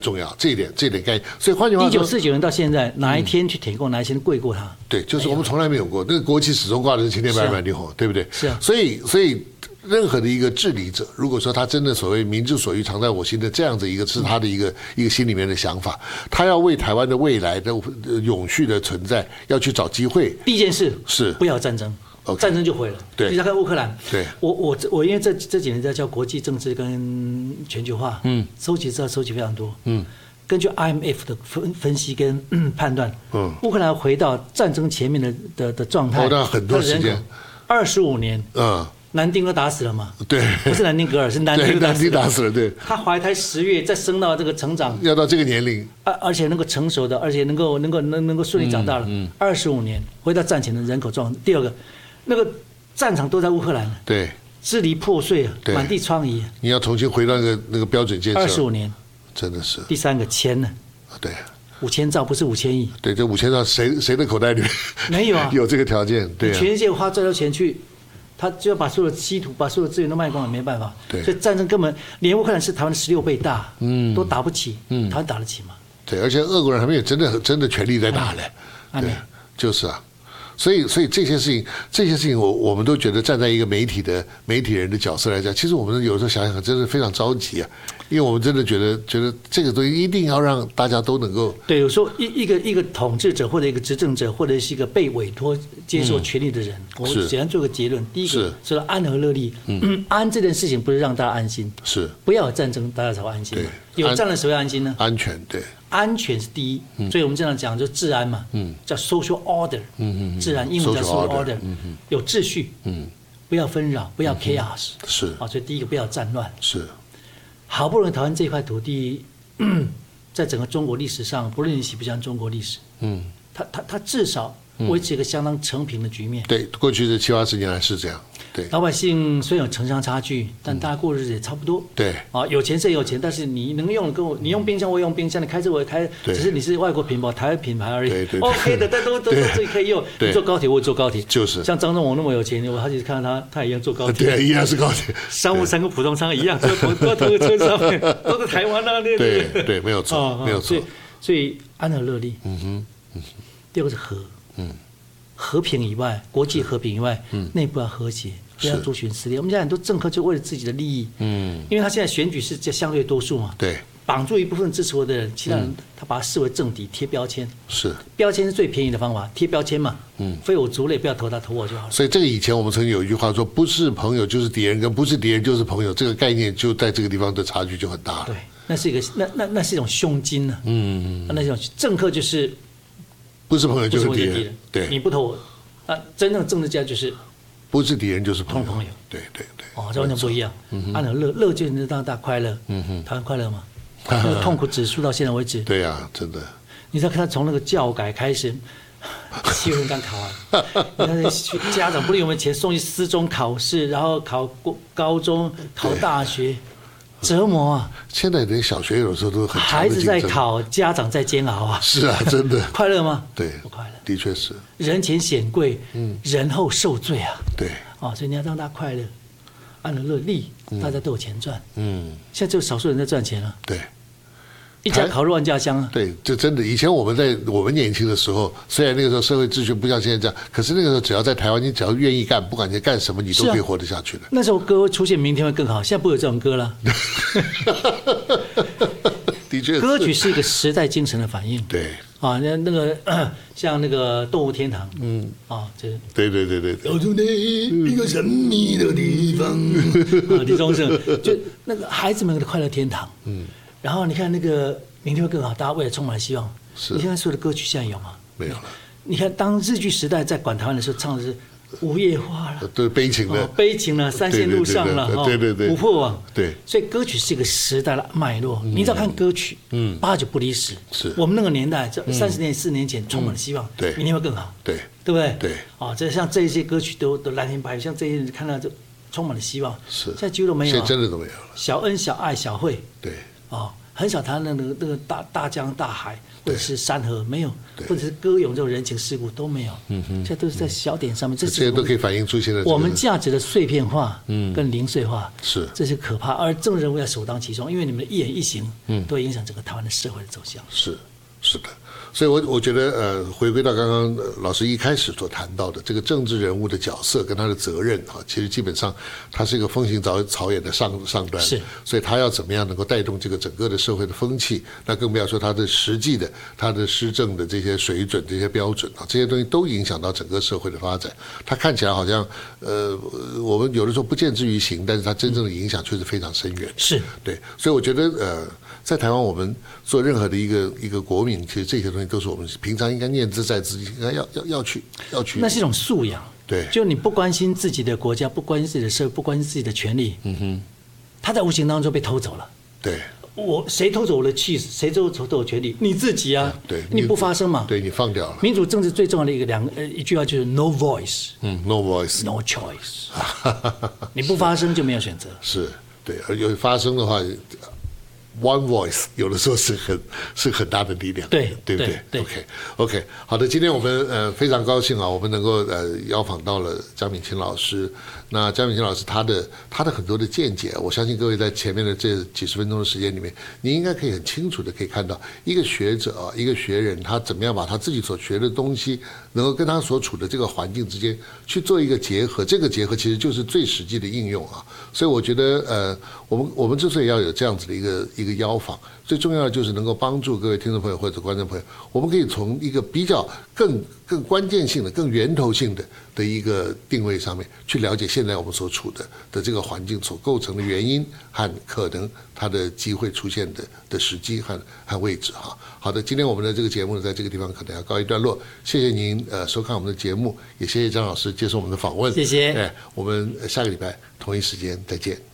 重要，这一点概念。所以换句话说 ，1949年到现在，哪一天去舔过，哪一天跪过他？ 对，就是我们从来没有过，那个国旗始终挂的是青天白日满地红，对不对？ 是啊。 所以任何的一个治理者，如果说他真的所谓民之所欲，常在我心的这样子一个是他的一个心里面的想法，他要为台湾的未来的永续的存在要去找机会。 第一件事是不要战争。 Okay, 战争就毁了。 对， 你再看乌克兰。 对， 我因为这几年在教国际政治跟全球化，收集资料收集非常多，根据 IMF 的分析跟判断，乌克兰回到战争前面的状态， 那很多时间 ，25年，南丁格打死了嘛？ 对， 不是南丁格尔，是南丁打死了，对。 他怀胎10月，再升到这个成长， 要到这个年龄， 而且能够成熟的，而且能够顺利长大了，25年回到战前的人口状态。第二个。那个战场都在乌克兰， 对， 支离破碎，满地疮痍。 你要重新回到那个标准建设 ，25年， 真的是。 第三个钱呢？ 对 ，5000兆不是5000亿。 对，这5000兆谁的口袋里面没有啊？ 有这个条件，对。 全世界花再多钱去，他就要把所有的稀土、把所有的资源都卖光了，没办法。 对。 所以战争根本连乌克兰是台湾的16倍大，都打不起，台湾打得起吗？ 对，而且俄国人还没有真的全力在打呢。对，就是啊。所以这些事情，我们都觉得站在一个媒体人的角色来讲，其实我们有时候想想，真的非常着急啊，因为我们真的觉得这个东西一定要让大家都能够。对， 有时候一个统治者或者一个执政者，或者是一个被委托接受权力的人，我简单做个结论：第一个是安和乐利，安这件事情不是让大家安心， 是不要有战争，大家才会安心。有战了谁会安心呢？ 安全，对。 安全是第一，所以我们经常讲就治安嘛，叫 social order，治安英文叫 social order，有秩序，不要纷扰，不要 chaos， 是啊，所以第一个不要战乱， 是。 好不容易台湾这块土地，在整个中国历史上，不论你喜不喜欢中国历史，它至少维持一个相当成平的局面。 对，过去的70、80年来是这样。对， 老百姓虽然有城乡差距，但大家过日子也差不多。 对， 啊，有钱是有钱，但是你能用跟我，你用冰箱我用冰箱，你开车我也开，只是你是外国品牌、台湾品牌而已。 对 OK 的，但都自己可以用。你坐高铁我也坐高铁， 就是像张忠谋那么有钱，我好几次看到他也一样坐高铁。 对，一样是高铁。 商务舱跟普通舱一样，都在同个车上面，都在台湾那。 对，没有错，没有错。 所以安和乐利。第二个是和平以外，国际和平以外，内部要和谐。不要族群撕裂。我们现在很多政客就为了自己的利益，因为他现在选举是相对多数嘛， 对， 绑住一部分支持我的人，其他人他把它视为政敌，贴标签， 是标签是最便宜的方法，贴标签嘛，非我族类，不要投他，投我就好了。 所以这个以前我们曾经有一句话说，不是朋友就是敌人，跟不是敌人就是朋友，这个概念就在这个地方的差距就很大了。 对，那是一个那是一种胸襟呢，那种政客就是不是朋友就是敌人，对， 你不投我，真正政治家就是。 不是敌人就是朋友，对， 这完全不一样。安和乐就是能让大家快乐，台湾快乐吗？那个痛苦指数到现在为止， 对呀，真的。 你再看从那个教改开始，7月份刚考完，你看家长不论有没有钱送去私中考试，然后考高中、考大学，折磨啊！ 现在连小学有时候都很孩子在考，家长在煎熬啊！ 是啊，真的快乐吗？ 对， 不快乐。 的确是人前显贵，人后受罪啊！ 对所以你要让大家快乐，安和乐利，大家都有钱赚。现在只有少数人在赚钱了。 对， 一家烤肉万家香啊！ 对，这真的。以前我们年轻的时候，虽然那个时候社会秩序不像现在这样，可是那个时候只要在台湾，你只要愿意干，不管你干什么，你都可以活得下去的。 那时候歌会出现，明天会更好。现在不会有这种歌了。 的确， 歌曲是一个时代精神的反应。 对。 那个像那个动物天堂，这对， 有住那一个神秘的地方，李宗盛就那个孩子们的快乐天堂，然后你看那个明天会更好，大家未来充满了希望。 是， 你现在所有的歌曲现在有吗？ 没有了。 你看当日据时代在管台湾的时候，唱的是午夜花了， 对，悲情的， 悲情了，三线路上了， 对， 琥珀网， 对， 所以歌曲是一个时代的脉络。你只要看歌曲，8、9不离10。 是我们那个年代，这30年、4年前充满了希望， 对， 明天会更好， 对不对？ 对， 这像这些歌曲都蓝天白云，像这些看到就充满了希望。 是， 现在几乎都没有， 现在真的都没有了。 小恩、小爱、小惠， 对， 很少谈那个大江大海或者是山河没有，或者是歌咏这种人情世故都没有。现在都是在小点上面，这些都可以反映出现在我们价值的碎片化跟零碎化， 是这是可怕。而政治人物要首当其冲，因为你们的一言一行都会影响整个台湾的社会的走向。 是的。所以我觉得回归到刚刚老师一开始所谈到的这个政治人物的角色跟他的责任啊，其实基本上他是一个风行草野的上端， 是， 所以他要怎么样能够带动这个整个的社会的风气，那更不要说他的实际的他的施政的这些水准、这些标准啊，这些东西都影响到整个社会的发展。他看起来好像我们有的时候不见之于行，但是他真正的影响却是非常深远。 是对，所以我觉得在台湾我们做任何的一个国民，其实这些东西都是我们平常应该念兹在兹，应该要去。 那是一种素养。 对， 就你不关心自己的国家，不关心自己的社会，不关心自己的权利，他在无形当中被偷走了。 对， 谁偷走我的气势？谁偷走我权利？你自己啊。 对， 你不发声嘛？ 对，你放掉了。 民主政治最重要的一句话就是 no voice。 no voice， no choice。你不发声就没有选择。 是，对，而有发声的话。One voice 有的时候是很大的力量， 对不对？ 对 OK， 好的，今天我们非常高兴啊，我们能够邀访到了江敏清老师。那江敏清老师他的很多的见解，我相信各位在前面的这几十分钟的时间里面，你应该可以很清楚的可以看到一个学者啊，一个学人，他怎么样把他自己所学的东西，能够跟他所处的这个环境之间去做一个结合。这个结合其实就是最实际的应用啊。所以我觉得我们之所以要有这样子的一个邀访，最重要的就是能够帮助各位听众朋友或者观众朋友，我们可以从一个比较更关键性的、更源头性的一个定位上面去了解现在我们所处的这个环境所构成的原因和可能它的机会出现的时机和位置哈。好的，今天我们的这个节目呢，在这个地方可能要告一段落。谢谢您收看我们的节目，也谢谢张老师接受我们的访问。 谢谢。 我们下个礼拜同一时间再见。